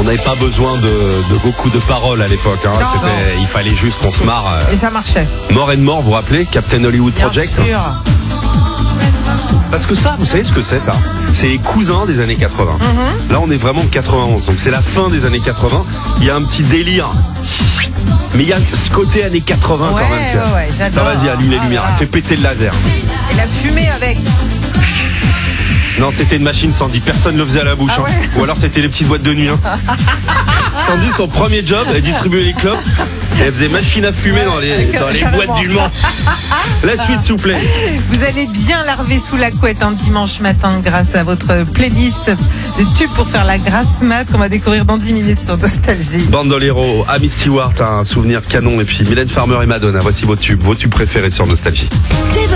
On n'avait pas besoin de beaucoup de paroles à l'époque. Hein. Non. Il fallait juste qu'on se marre. Et ça marchait. More and More, vous vous rappelez Captain Hollywood Bien Project. sûr. Parce que ça, vous savez ce que c'est ça? C'est les cousins des années 80. Là, on est vraiment en 91, donc c'est la fin des années 80. Il y a un petit délire. Mais il y a ce côté années 80 quand même. Ouais, j'adore. Non, vas-y, allume les lumières. Elle fait péter le laser. Et la fumée avec. Non, c'était une machine Sandy. Personne ne le faisait à la bouche. Ah ouais. Hein. Ou alors c'était les petites boîtes de nuit. Hein. Sandy, son premier job, elle distribuait les clopes. Et elle faisait machine à fumer dans les boîtes du Mans. La suite, s'il vous plaît. Vous allez bien larver sous la couette un dimanche matin grâce à votre playlist de tubes pour faire la grasse mat qu'on va découvrir dans 10 minutes sur Nostalgie. Bandolero, Amy Stewart, un souvenir canon. Et puis Mylène Farmer et Madonna. Voici vos tubes préférés sur Nostalgie.